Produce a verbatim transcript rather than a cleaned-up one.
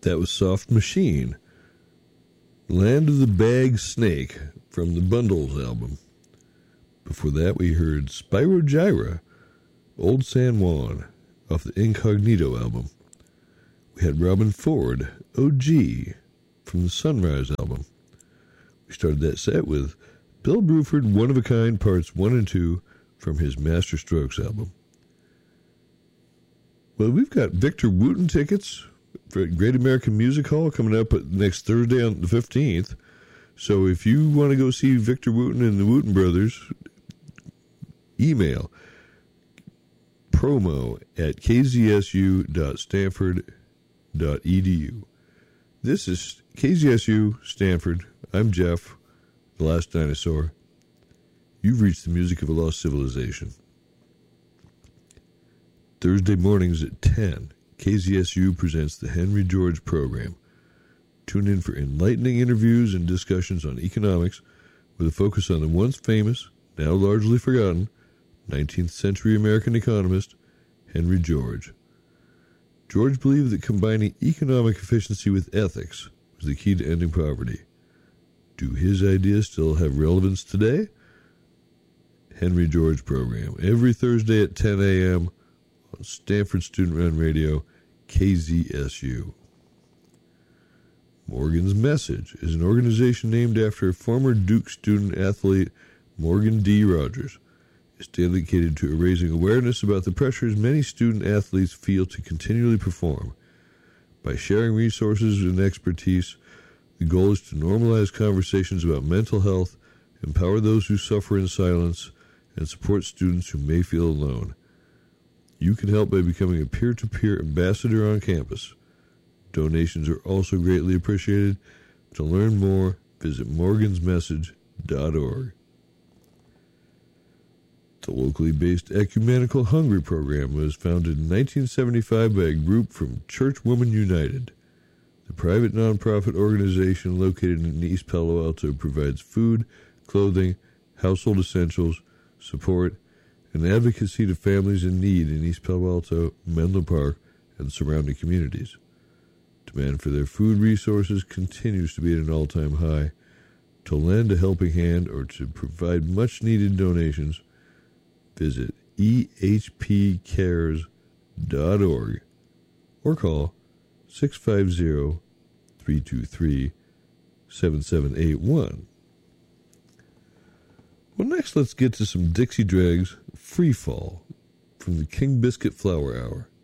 That was Soft Machine. Land of the Bag Snake from the Bundles album. Before that, we heard Spyro Gyra, Old San Juan, off the Incognito album. We had Robin Ford, O G, from the Sunrise album. We started that set with Bill Bruford, One of a Kind, Parts one and two, from his Master Strokes album. Well, we've got Victor Wooten tickets for Great American Music Hall coming up next Thursday on the fifteenth. So if you want to go see Victor Wooten and the Wooten Brothers, email promo at k z s u dot stanford dot e d u. This is K Z S U Stanford. I'm Jeff, the last dinosaur. You've reached the music of a lost civilization. Thursday mornings at ten, K Z S U presents the Henry George program. Tune in for enlightening interviews and discussions on economics with a focus on the once famous, now largely forgotten, nineteenth century American economist, Henry George. George believed that combining economic efficiency with ethics was the key to ending poverty. Do his ideas still have relevance today? Henry George program, every Thursday at ten a.m. on Stanford Student Run Radio, K Z S U. Morgan's Message is an organization named after former Duke student athlete Morgan D. Rogers. It's dedicated to raising awareness about the pressures many student athletes feel to continually perform. By sharing resources and expertise, the goal is to normalize conversations about mental health, empower those who suffer in silence, and support students who may feel alone. You can help by becoming a peer-to-peer ambassador on campus. Donations are also greatly appreciated. To learn more, visit morgans message dot org. The locally based Ecumenical Hungry program was founded in nineteen seventy-five by a group from Church Women United. The private nonprofit organization located in East Palo Alto provides food, clothing, household essentials, support, and advocacy to families in need in East Palo Alto, Menlo Park, and surrounding communities. Demand for their food resources continues to be at an all-time high. To lend a helping hand or to provide much-needed donations, visit e h p cares dot org or call six five zero, three two three, seven seven eight one. Well, next let's get to some Dixie Dregs Free Fall from the King Biscuit Flower Hour.